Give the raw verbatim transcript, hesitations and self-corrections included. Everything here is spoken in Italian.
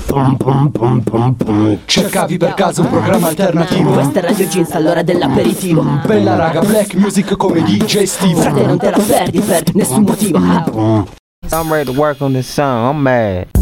pum pum pum pum pum. Cercavi per caso un programma alternativo? Questa è Radio Jeans, all'ora dell'aperitivo. Bella raga, black music come D J Steve. Frate, non te la perdi per nessun motivo. I'm ready to work on this song, I'm mad.